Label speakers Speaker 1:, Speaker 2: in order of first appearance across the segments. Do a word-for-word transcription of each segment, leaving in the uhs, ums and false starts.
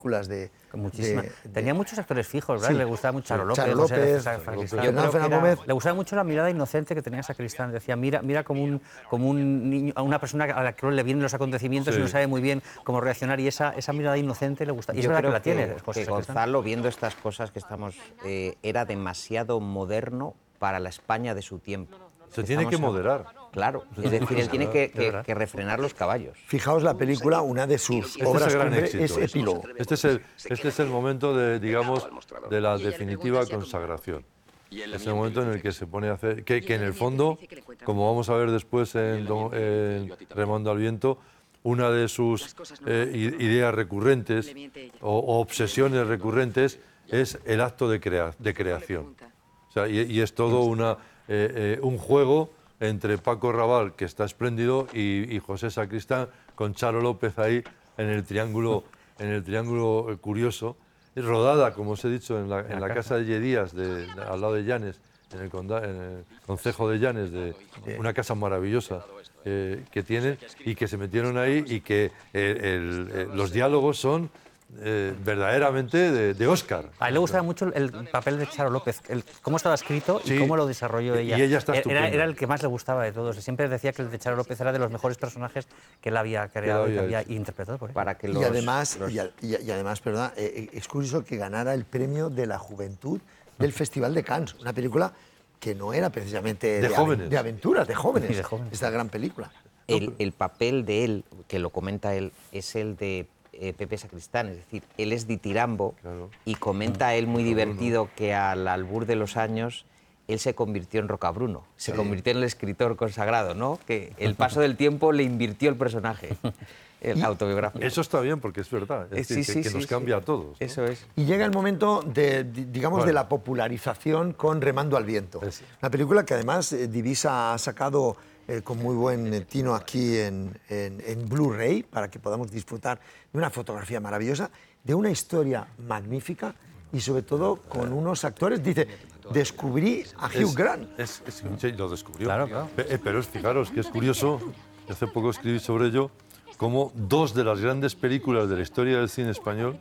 Speaker 1: películas de...
Speaker 2: Muchísimas.
Speaker 1: de-
Speaker 2: Tenía
Speaker 1: de-
Speaker 2: muchos actores fijos, ¿verdad?
Speaker 1: Sí.
Speaker 2: Le gustaba mucho Charo
Speaker 1: Sí,
Speaker 2: López,
Speaker 1: Charo
Speaker 2: José
Speaker 1: López,
Speaker 2: César
Speaker 1: Charo
Speaker 2: Sacristán.
Speaker 1: López,
Speaker 2: Yo creo
Speaker 1: Fernando
Speaker 2: que era-
Speaker 1: Gómez.
Speaker 2: Le gustaba mucho la mirada inocente que tenía Sacristán. Decía, mira, mira como un, como un niño, a una persona a la que no le vienen los acontecimientos
Speaker 3: Sí.
Speaker 2: y no sabe muy bien cómo reaccionar. Y esa, esa mirada inocente le gusta. Y es
Speaker 4: Yo
Speaker 2: verdad que
Speaker 4: creo
Speaker 2: la tiene,
Speaker 4: que,
Speaker 2: José
Speaker 4: que
Speaker 2: Sacristán.
Speaker 4: Gonzalo, viendo estas cosas que estamos, eh, era demasiado moderno para la España de su tiempo.
Speaker 3: Se tiene que
Speaker 4: Estamos a-
Speaker 3: moderar.
Speaker 4: Claro,
Speaker 3: Se
Speaker 4: es
Speaker 3: tiene
Speaker 4: decir,
Speaker 3: que
Speaker 4: él tiene
Speaker 3: moderar,
Speaker 4: que,
Speaker 3: de
Speaker 4: que-
Speaker 3: verdad.
Speaker 4: que refrenar los caballos.
Speaker 1: Fijaos la película, una de sus
Speaker 3: Este
Speaker 1: obras
Speaker 3: es el gran
Speaker 1: cumbre
Speaker 3: éxito.
Speaker 1: es Epílogo.
Speaker 3: Este es el, este es el momento de, digamos, de la definitiva consagración. Es el momento en el que se pone a hacer, que, que en el fondo, como vamos a ver después en, Don- en Remando al Viento, una de sus eh, i- ideas recurrentes o, o obsesiones recurrentes es el acto de, crea- de creación. O sea, y, y es todo una, eh, eh, un juego entre Paco Raval, que está espléndido, y, y José Sacristán, con Charo López ahí en el triángulo, en el triángulo eh, curioso. Es rodada, como os he dicho, en la, en la casa de Lledías, de, de- al lado de Llanes, en el, conda- en el concejo de Llanes, de una casa maravillosa eh, que tienen y que se metieron ahí y que eh, el- eh, los diálogos son eh, verdaderamente de, de Oscar.
Speaker 2: A él le gustaba mucho el papel de Charo López, el, cómo estaba escrito
Speaker 3: Sí.
Speaker 2: y cómo lo desarrolló
Speaker 3: Y-
Speaker 2: ella.
Speaker 3: y ella está
Speaker 2: era,
Speaker 3: estupenda.
Speaker 2: era el que más le gustaba de todos. Siempre decía que el de Charo López era de los mejores personajes que él había creado y que
Speaker 3: había
Speaker 2: había interpretado por él.
Speaker 4: Para que
Speaker 1: Y
Speaker 4: los,
Speaker 1: además,
Speaker 4: los-
Speaker 1: y, a- y a- y además, perdón, eh, eh, es curioso que ganara el premio de la juventud del Festival de Cannes, una película que no era precisamente
Speaker 3: De
Speaker 1: ave-
Speaker 3: jóvenes.
Speaker 1: de aventuras, de jóvenes,
Speaker 2: Y de jóvenes.
Speaker 1: esta gran película.
Speaker 4: el, el papel de él, que lo comenta él, es el de eh, Pepe Sacristán, es decir, él es ditirambo
Speaker 3: Claro.
Speaker 4: y comenta él muy divertido que al albur de los años él se convirtió en Rocabruno, se convirtió en el escritor consagrado, ¿no? Que el paso del tiempo le invirtió el personaje, el autobiográfico.
Speaker 3: Eso está bien porque es verdad, es
Speaker 4: Eh,
Speaker 3: decir,
Speaker 4: sí,
Speaker 3: que,
Speaker 4: sí,
Speaker 3: que
Speaker 4: sí,
Speaker 3: nos
Speaker 4: sí.
Speaker 3: cambia a todos, ¿no?
Speaker 4: Eso es.
Speaker 1: Y llega el momento de, di- digamos,
Speaker 3: Bueno.
Speaker 1: de la popularización con Remando al Viento.
Speaker 3: Es-
Speaker 1: Una película que además eh, Divisa ha sacado eh, con muy buen eh, tino aquí en, en- en Blu-ray para que podamos disfrutar de una fotografía maravillosa, de una historia magnífica y sobre todo con unos actores. Dice, descubrí a Hugh
Speaker 3: Es-
Speaker 1: Grant.
Speaker 3: Es, es- sí, lo descubrió.
Speaker 2: Claro, claro.
Speaker 3: Pe- eh, Pero es, fijaros que es curioso, hace poco escribí sobre ello, cómo dos de las grandes películas de la historia del cine español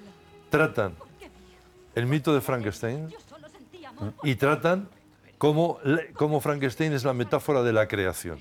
Speaker 3: tratan el mito de Frankenstein y tratan cómo, le- cómo Frankenstein es la metáfora de la creación.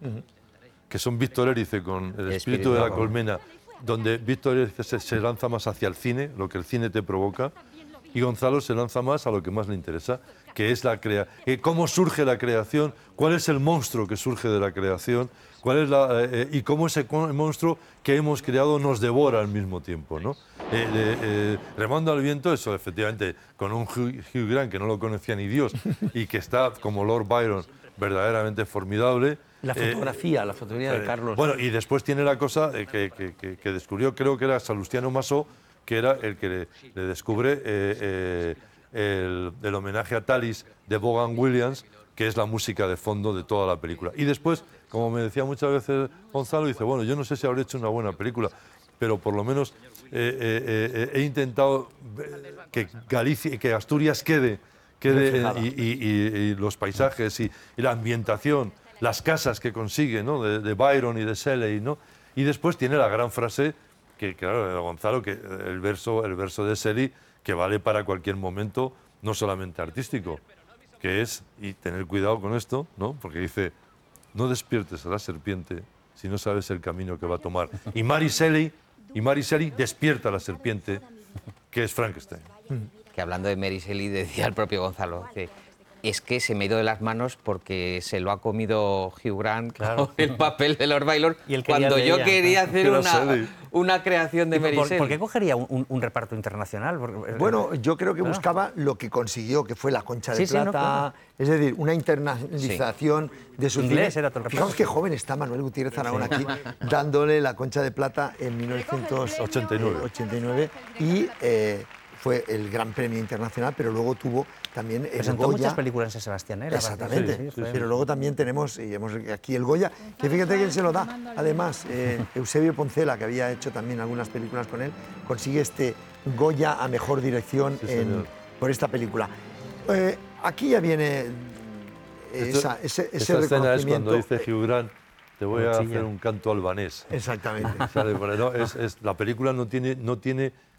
Speaker 3: Que son Víctor Erice con El espíritu de la colmena, donde Víctor Erice se, se lanza más hacia el cine, lo que el cine te provoca, y Gonzalo se lanza más a lo que más le interesa, que es la crea eh, cómo surge la creación, cuál es el monstruo que surge de la creación, cuál es la, eh, y cómo ese co- monstruo que hemos creado nos devora al mismo tiempo, ¿no? Eh, eh, eh, Remando al Viento, eso efectivamente, con un Hugh, Hugh Grant que no lo conocía ni Dios y que está como Lord Byron verdaderamente formidable.
Speaker 5: La
Speaker 3: eh,
Speaker 5: fotografía, la fotografía de
Speaker 3: eh,
Speaker 5: Carlos.
Speaker 3: Bueno, y después tiene la cosa eh, que, que- que- que descubrió, creo que era Salustiano Massó, que era el que le, le descubre eh, eh, el, el homenaje a Talis de Vaughan Williams, que es la música de fondo de toda la película. Y después, como me decía muchas veces Gonzalo, dice, bueno, yo no sé si habré hecho una buena película, pero por lo menos eh, eh, eh, he intentado eh, que Galicia, que Asturias quede, quede eh, y, y- y- y los paisajes y, y la ambientación, las casas que consigue, ¿no? de, de Byron y de Shelley, ¿no? Y después tiene la gran frase que, claro, de Gonzalo, que el verso, el verso de Shelley, que vale para cualquier momento, no solamente artístico, que es, y tener cuidado con esto, ¿no? Porque dice, no despiertes a la serpiente si no sabes el camino que va a tomar. Y Mary Shelley, y Mary Shelley despierta a la serpiente, que es Frankenstein.
Speaker 4: Que hablando de Mary Shelley decía el propio Gonzalo, que es que se me ha ido de las manos porque se lo ha comido Hugh Grant con el papel de Lord Byron
Speaker 2: Y él quería
Speaker 4: cuando
Speaker 2: de
Speaker 4: yo
Speaker 2: ella.
Speaker 4: quería hacer
Speaker 3: Era
Speaker 4: una,
Speaker 3: Shelley.
Speaker 4: una creación de
Speaker 2: ¿Y
Speaker 4: Mary
Speaker 2: por,
Speaker 4: Shelley.
Speaker 2: por qué cogería un, un- un reparto internacional? Porque-
Speaker 1: Bueno, yo creo que
Speaker 2: Claro.
Speaker 1: buscaba lo que consiguió, que fue la Concha de
Speaker 2: Sí, sí, no,
Speaker 1: Plata,
Speaker 2: claro.
Speaker 1: es decir, una internalización de su
Speaker 2: Inglés
Speaker 1: cine.
Speaker 2: era todo el reparto.
Speaker 1: Fijaos qué joven está Manuel Gutiérrez Aragón aquí, dándole la Concha de Plata en mil novecientos ochenta y nueve y eh, fue el gran premio internacional, pero luego tuvo también el
Speaker 2: Presentó
Speaker 1: Goya.
Speaker 2: muchas películas en San Sebastián, ¿eh? La verdad.
Speaker 1: Exactamente,
Speaker 2: Sí, sí, fue-
Speaker 1: pero luego también tenemos y hemos aquí el Goya, que fíjate quién se lo da. Además, eh, Eusebio Poncela, que había hecho también algunas películas con él, consigue este Goya a Mejor Dirección
Speaker 3: Sí,
Speaker 1: en-
Speaker 3: señor.
Speaker 1: por esta película. Eh, aquí ya viene
Speaker 3: Esto-
Speaker 1: esa, ese, ese
Speaker 3: esa escena es cuando
Speaker 1: reconocimiento.
Speaker 3: dice Hugh Grant, te voy a
Speaker 2: Cuchilla.
Speaker 3: hacer un canto albanés.
Speaker 1: Exactamente.
Speaker 3: Sale por ahí, ¿no? Es- es- la película no tiene, no tiene